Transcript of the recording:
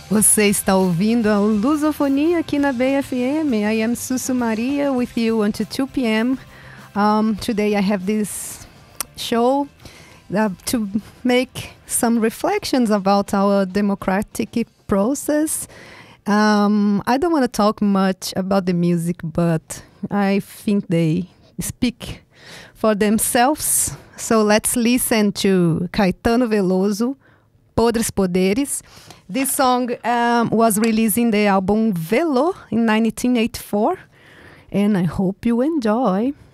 Você está ouvindo a Lusofonia aqui na BFM. I am Susu Maria with you until 2 p.m. Today I have this show to make some reflections about our democratic process. I don't want to talk much about the music, but I think they speak for themselves. So let's listen to Caetano Veloso, Podres Poderes. This song was released in the album Velo in 1984, and I hope you enjoy.